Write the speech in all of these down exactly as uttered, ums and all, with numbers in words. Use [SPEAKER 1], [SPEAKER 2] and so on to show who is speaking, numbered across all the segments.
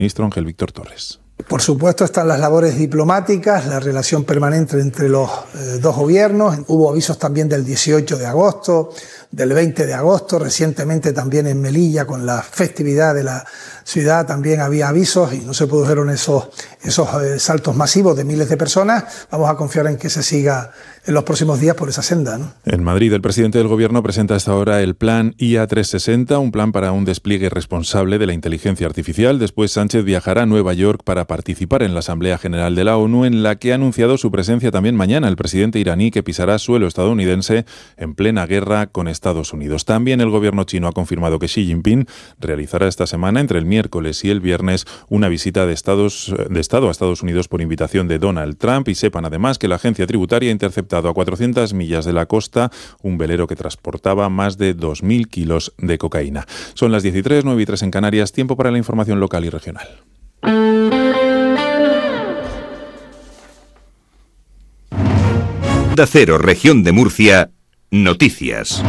[SPEAKER 1] ministro Ángel Víctor Torres.
[SPEAKER 2] Por supuesto están las labores diplomáticas, la relación permanente entre los eh, dos gobiernos. Hubo avisos también del dieciocho de agosto, del veinte de agosto, recientemente también en Melilla con la festividad de la ciudad también había avisos y no se produjeron esos, esos eh, saltos masivos de miles de personas. Vamos a confiar en que se siga en los próximos días por esa senda, ¿no?
[SPEAKER 1] En Madrid, el presidente del Gobierno presenta hasta ahora el plan I A trescientos sesenta, un plan para un despliegue responsable de la inteligencia artificial. Después, Sánchez viajará a Nueva York para participar en la Asamblea General de la ONU, en la que ha anunciado su presencia también mañana el presidente iraní, que pisará suelo estadounidense en plena guerra con Estados Unidos. También el Gobierno chino ha confirmado que Xi Jinping realizará esta semana, entre el miércoles y el viernes, una visita de, Estados, de Estado a Estados Unidos por invitación de Donald Trump. Y sepan además que la agencia tributaria ha interceptado a cuatrocientas millas de la costa un velero que transportaba más de dos mil kilos de cocaína. Son las diez y tres, nueve y tres en Canarias, tiempo para la información local y regional.
[SPEAKER 3] Onda Cero, región de Murcia, noticias.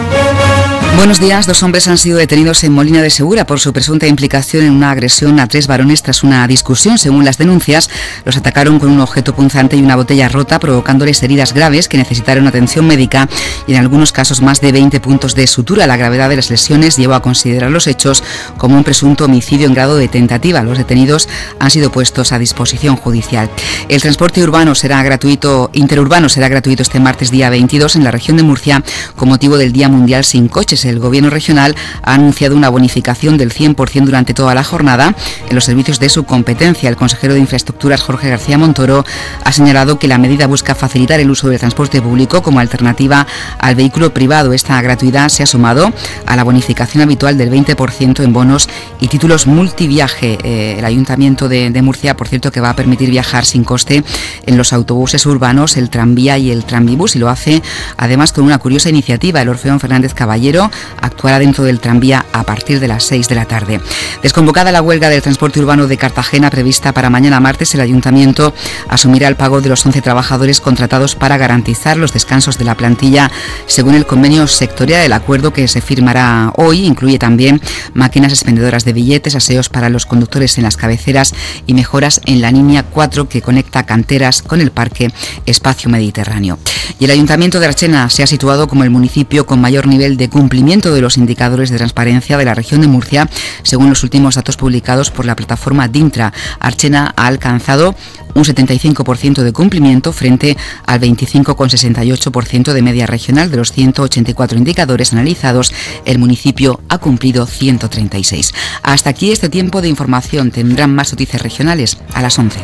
[SPEAKER 4] Buenos días. Dos hombres han sido detenidos en Molina de Segura por su presunta implicación en una agresión a tres varones tras una discusión. Según las denuncias, los atacaron con un objeto punzante y una botella rota, provocándoles heridas graves que necesitaron atención médica y en algunos casos más de veinte puntos de sutura. La gravedad de las lesiones llevó a considerar los hechos como un presunto homicidio en grado de tentativa. Los detenidos han sido puestos a disposición judicial. El transporte urbano será gratuito, interurbano será gratuito este martes día veintidós en la región de Murcia con motivo del Día Mundial sin Coches. El Gobierno regional ha anunciado una bonificación del cien por ciento durante toda la jornada en los servicios de su competencia. El consejero de Infraestructuras, Jorge García Montoro, ha señalado que la medida busca facilitar el uso del transporte público como alternativa al vehículo privado. Esta gratuidad se ha sumado a la bonificación habitual del veinte por ciento en bonos y títulos multiviaje. Eh, el Ayuntamiento de, de Murcia, por cierto, que va a permitir viajar sin coste en los autobuses urbanos, el tranvía y el tranvibús, y lo hace además con una curiosa iniciativa. El Orfeón Fernández Caballero actuará dentro del tranvía a partir de las seis de la tarde. Desconvocada la huelga del transporte urbano de Cartagena prevista para mañana martes, el Ayuntamiento asumirá el pago de los once trabajadores contratados para garantizar los descansos de la plantilla según el convenio sectorial. El acuerdo que se firmará hoy incluye también máquinas expendedoras de billetes, aseos para los conductores en las cabeceras y mejoras en la línea cuatro que conecta Canteras con el Parque Espacio Mediterráneo. Y el Ayuntamiento de Archena se ha situado como el municipio con mayor nivel de cumplimiento de los indicadores de transparencia de la región de Murcia, según los últimos datos publicados por la plataforma Dintra. Archena ha alcanzado un setenta y cinco por ciento de cumplimiento frente al veinticinco coma sesenta y ocho por ciento de media regional. De los ciento ochenta y cuatro indicadores analizados, el municipio ha cumplido ciento treinta y seis. Hasta aquí este tiempo de información. Tendrán más noticias regionales a las once.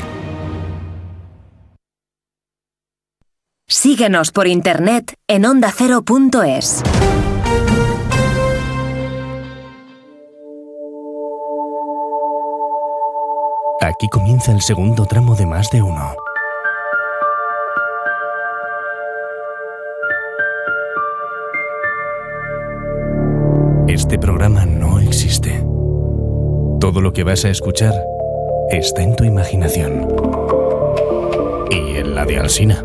[SPEAKER 5] Síguenos por internet en onda cero punto es.
[SPEAKER 6] Aquí comienza el segundo tramo de Más de Uno. Este programa no existe. Todo lo que vas a escuchar está en tu imaginación. Y en la de Alsina.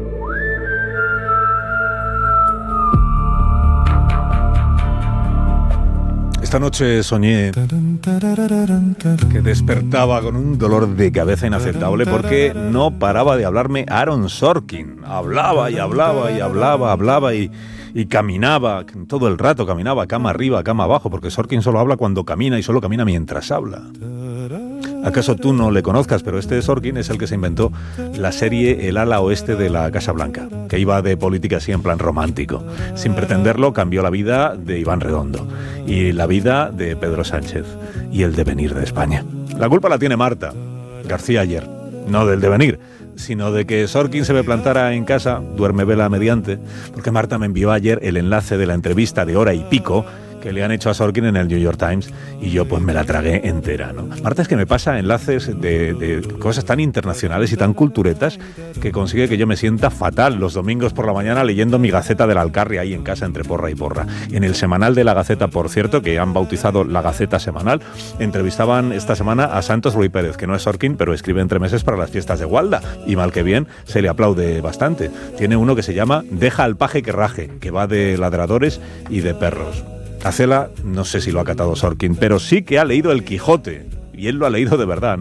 [SPEAKER 7] Esta noche soñé que despertaba con un dolor de cabeza inaceptable porque no paraba de hablarme Aaron Sorkin. Hablaba y hablaba y hablaba, hablaba y, y caminaba todo el rato, caminaba cama arriba, cama abajo, porque Sorkin solo habla cuando camina y solo camina mientras habla. ¿Acaso tú no le conozcas? Pero este Sorkin es el que se inventó la serie El ala oeste de la Casa Blanca, que iba de política así en plan romántico. Sin pretenderlo, cambió la vida de Iván Redondo y la vida de Pedro Sánchez y el devenir de España. La culpa la tiene Marta García ayer, no del devenir, sino de que Sorkin se me plantara en casa, duerme vela mediante, porque Marta me envió ayer el enlace de la entrevista de hora y pico que le han hecho a Sorkin en el New York Times y yo pues me la tragué entera, ¿no? Marta es que me pasa enlaces de, de cosas tan internacionales y tan culturetas que consigue que yo me sienta fatal los domingos por la mañana leyendo mi Gaceta del Alcarri ahí en casa entre porra y porra. En el semanal de la Gaceta, por cierto, que han bautizado la Gaceta Semanal, entrevistaban esta semana a Santos Ruiz Pérez, que no es Sorkin, pero escribe entre meses para las fiestas de Gualda y mal que bien se le aplaude bastante. Tiene uno que se llama Deja al paje que raje, que va de ladradores y de perros. A Cela no sé si lo ha catado Sorkin, pero sí que ha leído El Quijote y él lo ha leído de verdad.